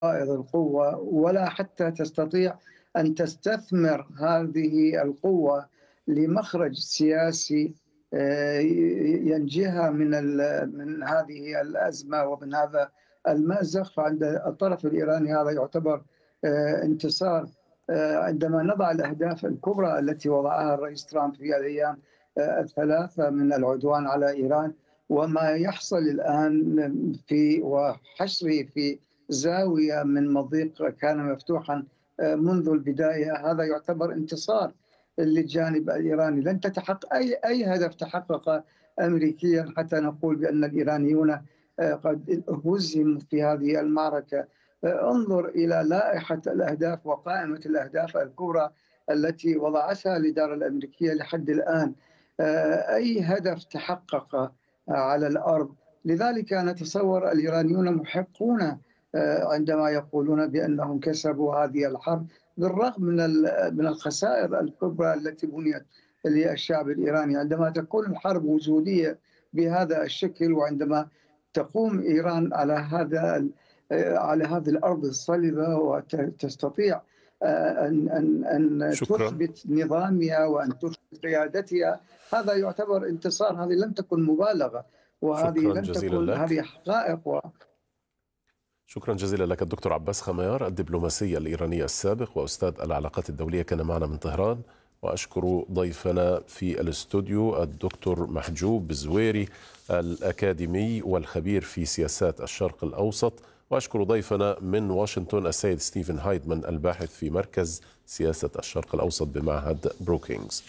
القوة، ولا حتى تستطيع أن تستثمر هذه القوة لمخرج سياسي ينجيها من هذه الأزمة ومن هذا المأزق. فعند الطرف الإيراني هذا يعتبر انتصار. عندما نضع الأهداف الكبرى التي وضعها الرئيس ترامب في الأيام الثلاثة من العدوان على إيران، وما يحصل الآن في وحشره في زاوية من مضيق كان مفتوحا منذ البداية، هذا يعتبر انتصار للجانب الإيراني. لن تتحقق أي هدف تحقق أمريكيا حتى نقول بأن الإيرانيون قد هزموا في هذه المعركة. انظر إلى لائحة الأهداف وقائمة الأهداف الكبرى التي وضعتها الإدارة الأمريكية لحد الآن. أي هدف تحقق على الأرض. لذلك نتصور الإيرانيون محقون عندما يقولون بأنهم كسبوا هذه الحرب، بالرغم من الخسائر الكبرى التي بنيت للشعب الإيراني. عندما تكون الحرب وجودية بهذا الشكل، وعندما تقوم إيران على هذه الأرض الصلبة وتستطيع أن شكرا. تثبت نظامها وأن تثبت قيادتها، هذا يعتبر انتصار. هذه لم تكن مبالغة، وهذه شكرا لم جزيلا تكن لك. هذه حقائق. شكرا جزيلا لك الدكتور عباس خميار، الدبلوماسي الإيراني السابق وأستاذ العلاقات الدولية، كان معنا من طهران. وأشكر ضيفنا في الاستوديو الدكتور محجوب الزويري، الأكاديمي والخبير في سياسات الشرق الأوسط. وأشكر ضيفنا من واشنطن السيد ستيفن هايدمان، الباحث في مركز سياسة الشرق الأوسط بمعهد بروكينغز.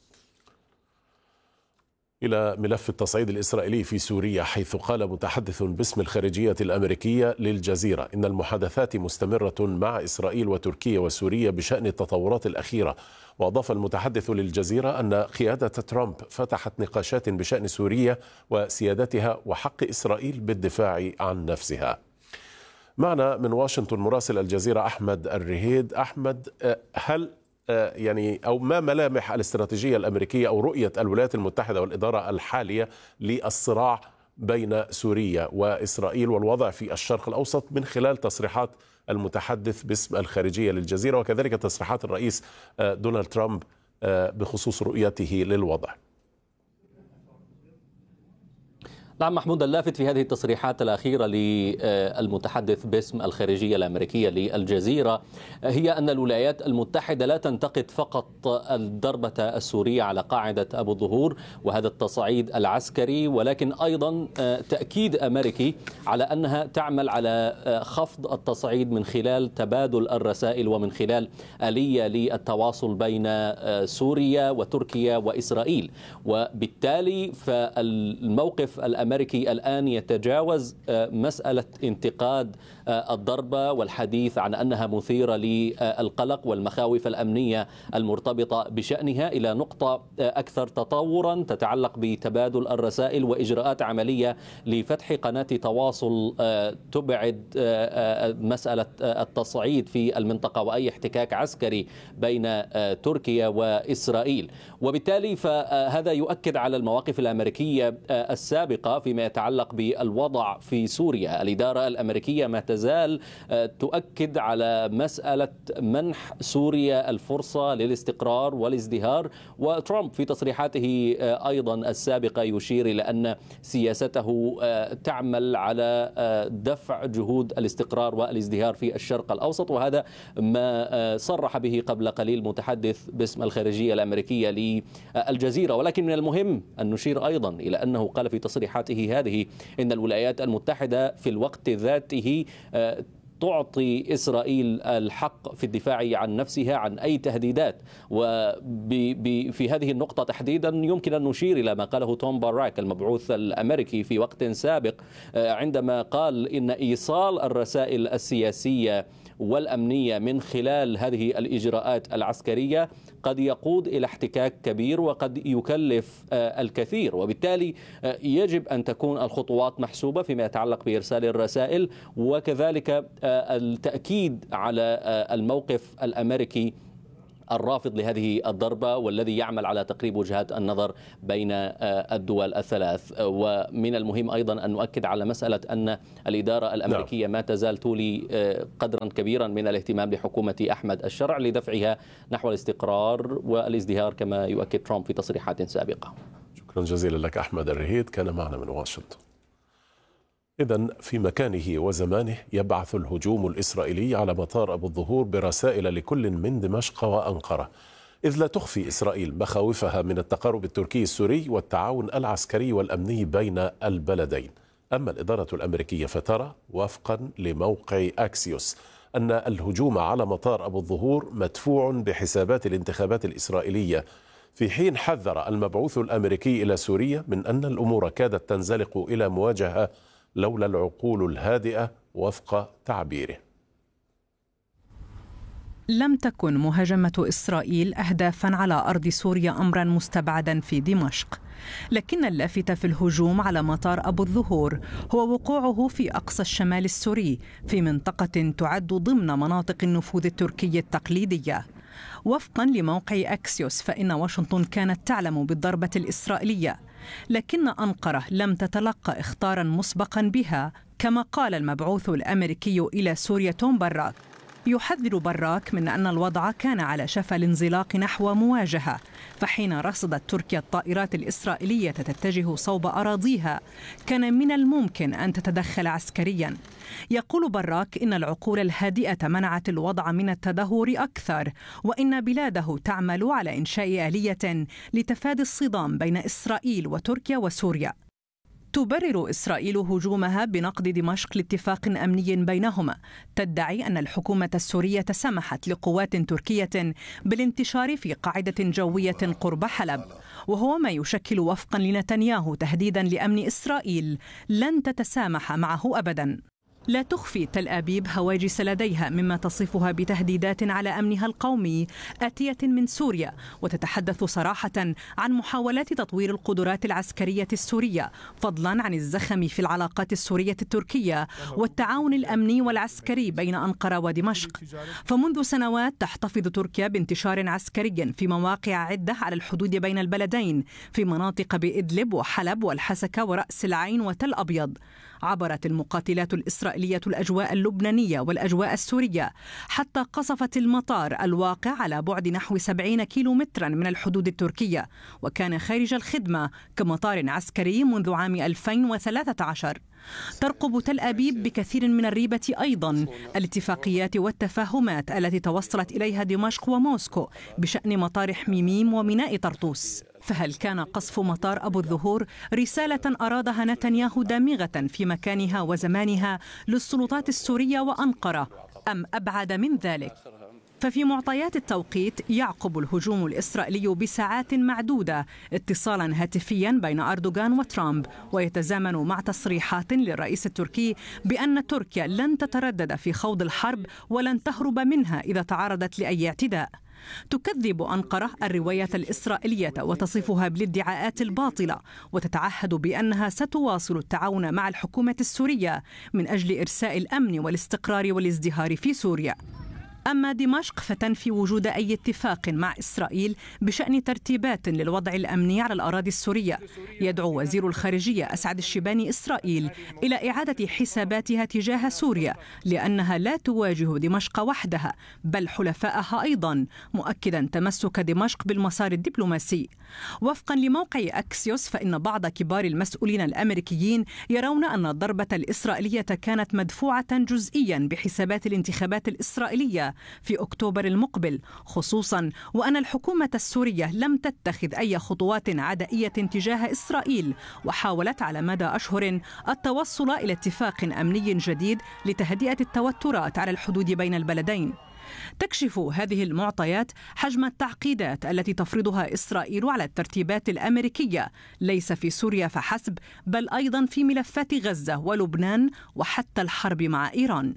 إلى ملف التصعيد الإسرائيلي في سوريا، حيث قال متحدث باسم الخارجية الأمريكية للجزيرة إن المحادثات مستمرة مع إسرائيل وتركيا وسوريا بشأن التطورات الأخيرة. وأضاف المتحدث للجزيرة أن قيادة ترامب فتحت نقاشات بشأن سوريا وسيادتها وحق إسرائيل بالدفاع عن نفسها. معنا من واشنطن مراسل الجزيرة أحمد الرهيد. أحمد، هل أو ما ملامح الاستراتيجية الأمريكية أو رؤية الولايات المتحدة والإدارة الحالية للصراع بين سوريا وإسرائيل والوضع في الشرق الأوسط من خلال تصريحات المتحدث باسم الخارجية للجزيرة، وكذلك تصريحات الرئيس دونالد ترامب بخصوص رؤيته للوضع؟ نعم محمود، اللافت في هذه التصريحات الأخيرة للمتحدث باسم الخارجية الأمريكية للجزيرة هي أن الولايات المتحدة لا تنتقد فقط الضربة السورية على قاعدة أبو الظهور وهذا التصعيد العسكري، ولكن أيضا تأكيد أمريكي على أنها تعمل على خفض التصعيد من خلال تبادل الرسائل ومن خلال آلية للتواصل بين سوريا وتركيا وإسرائيل. وبالتالي فالموقف الأمريكي الآن يتجاوز مسألة انتقاد الضربة والحديث عن أنها مثيرة للقلق والمخاوف الأمنية المرتبطة بشأنها إلى نقطة أكثر تطورا تتعلق بتبادل الرسائل وإجراءات عملية لفتح قناة تواصل تبعد مسألة التصعيد في المنطقة وأي احتكاك عسكري بين تركيا وإسرائيل. وبالتالي فهذا يؤكد على المواقف الأمريكية السابقة فيما يتعلق بالوضع في سوريا. الإدارة الأمريكية ما تزال تؤكد على مسألة منح سوريا الفرصة للاستقرار والازدهار، وترامب في تصريحاته أيضا السابقة يشير إلى أن سياسته تعمل على دفع جهود الاستقرار والازدهار في الشرق الأوسط، وهذا ما صرح به قبل قليل متحدث باسم الخارجية الأمريكية للجزيرة. ولكن من المهم أن نشير أيضا إلى أنه قال في تصريحاته هذه إن الولايات المتحدة في الوقت ذاته تعطي إسرائيل الحق في الدفاع عن نفسها عن أي تهديدات. وفي هذه النقطة تحديدا يمكن أن نشير إلى ما قاله توم باراك المبعوث الأمريكي في وقت سابق عندما قال إن إيصال الرسائل السياسية والأمنية من خلال هذه الإجراءات العسكرية قد يقود إلى احتكاك كبير وقد يكلف الكثير، وبالتالي يجب أن تكون الخطوات محسوبة فيما يتعلق بإرسال الرسائل، وكذلك التأكيد على الموقف الأمريكي الرافض لهذه الضربة والذي يعمل على تقريب وجهات النظر بين الدول الثلاث. ومن المهم أيضا أن نؤكد على مسألة أن الإدارة الأمريكية ما تزال تولي قدرا كبيرا من الاهتمام لحكومة أحمد الشرع لدفعها نحو الاستقرار والازدهار كما يؤكد ترامب في تصريحات سابقة. شكرا جزيلا لك أحمد الرهيد، كان معنا من واشنطن. إذن في مكانه وزمانه يبعث الهجوم الإسرائيلي على مطار أبو الظهور برسائل لكل من دمشق وأنقرة، إذ لا تخفي إسرائيل مخاوفها من التقارب التركي السوري والتعاون العسكري والأمني بين البلدين. أما الإدارة الأمريكية فترى وفقا لموقع أكسيوس أن الهجوم على مطار أبو الظهور مدفوع بحسابات الانتخابات الإسرائيلية، في حين حذر المبعوث الأمريكي إلى سوريا من أن الأمور كادت تنزلق إلى مواجهة لولا العقول الهادئة وفق تعبيره. لم تكن مهاجمة إسرائيل أهدافا على أرض سوريا أمرا مستبعدا في دمشق، لكن اللافت في الهجوم على مطار أبو الظهور هو وقوعه في أقصى الشمال السوري في منطقة تعد ضمن مناطق النفوذ التركي التقليدية. وفقا لموقع أكسيوس فإن واشنطن كانت تعلم بالضربة الإسرائيلية، لكن أنقرة لم تتلقى إخطارا مسبقا بها، كما قال المبعوث الأمريكي إلى سوريا توم براك. يحذر براك من أن الوضع كان على شفا الانزلاق نحو مواجهة، فحين رصدت تركيا الطائرات الإسرائيلية تتجه صوب أراضيها كان من الممكن أن تتدخل عسكريا. يقول براك إن العقول الهادئة منعت الوضع من التدهور أكثر، وإن بلاده تعمل على إنشاء آلية لتفادي الصدام بين إسرائيل وتركيا وسوريا. تبرر إسرائيل هجومها بنقد دمشق لاتفاق أمني بينهما، تدعي أن الحكومة السورية سمحت لقوات تركية بالانتشار في قاعدة جوية قرب حلب، وهو ما يشكل وفقا لنتنياهو تهديدا لأمن إسرائيل لن تتسامح معه أبدا. لا تخفي تل أبيب هواجس لديها مما تصفها بتهديدات على أمنها القومي آتية من سوريا، وتتحدث صراحة عن محاولات تطوير القدرات العسكرية السورية، فضلا عن الزخم في العلاقات السورية التركية والتعاون الأمني والعسكري بين أنقرة ودمشق. فمنذ سنوات تحتفظ تركيا بانتشار عسكري في مواقع عدة على الحدود بين البلدين في مناطق بإدلب وحلب والحسكة ورأس العين وتل أبيض. عبرت المقاتلات الإسرائيلية الأجواء اللبنانية والأجواء السورية حتى قصفت المطار الواقع على بعد نحو 70 كيلومترا من الحدود التركية، وكان خارج الخدمة كمطار عسكري منذ عام 2013. ترقب تل أبيب بكثير من الريبة أيضا الاتفاقيات والتفاهمات التي توصلت إليها دمشق وموسكو بشأن مطار حميميم وميناء طرطوس. فهل كان قصف مطار أبو الظهور رسالة أرادها نتنياهو دامغة في مكانها وزمانها للسلطات السورية وأنقرة، أم أبعد من ذلك؟ ففي معطيات التوقيت يعقب الهجوم الإسرائيلي بساعات معدودة اتصالا هاتفيا بين أردوغان وترامب، ويتزامن مع تصريحات للرئيس التركي بأن تركيا لن تتردد في خوض الحرب ولن تهرب منها إذا تعرضت لأي اعتداء. تكذب أنقرة الرواية الإسرائيلية وتصفها بالادعاءات الباطلة، وتتعهد بأنها ستواصل التعاون مع الحكومة السورية من أجل إرساء الأمن والاستقرار والازدهار في سوريا. أما دمشق فتنفي وجود أي اتفاق مع إسرائيل بشأن ترتيبات للوضع الأمني على الأراضي السورية. يدعو وزير الخارجية أسعد الشيباني إسرائيل إلى إعادة حساباتها تجاه سوريا، لأنها لا تواجه دمشق وحدها بل حلفائها أيضا، مؤكدا تمسك دمشق بالمسار الدبلوماسي. وفقا لموقع أكسيوس فإن بعض كبار المسؤولين الأمريكيين يرون أن الضربة الإسرائيلية كانت مدفوعة جزئيا بحسابات الانتخابات الإسرائيلية في أكتوبر المقبل خصوصا، وأن الحكومة السورية لم تتخذ أي خطوات عدائية تجاه إسرائيل، وحاولت على مدى أشهر التوصل إلى اتفاق أمني جديد لتهدئة التوترات على الحدود بين البلدين. تكشف هذه المعطيات حجم التعقيدات التي تفرضها إسرائيل على الترتيبات الأمريكية، ليس في سوريا فحسب بل أيضا في ملفات غزة ولبنان وحتى الحرب مع إيران.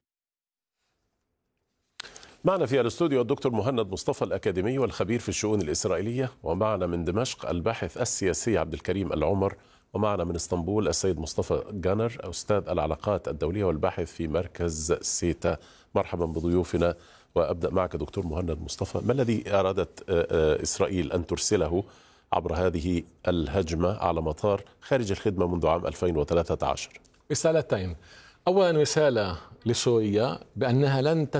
معنا في الاستوديو الدكتور مهند مصطفى الأكاديمي والخبير في الشؤون الإسرائيلية، ومعنا من دمشق الباحث السياسي عبد الكريم العمر ومعنا من اسطنبول السيد مصطفى جانر، أستاذ العلاقات الدولية والباحث في مركز سيتا. مرحبا بضيوفنا، وأبدأ معك دكتور مهند مصطفى. ما الذي أرادت إسرائيل أن ترسله عبر هذه الهجمة على مطار خارج الخدمة منذ عام 2013؟ رسالتين. أولا رسالة لسوريا بأنها لن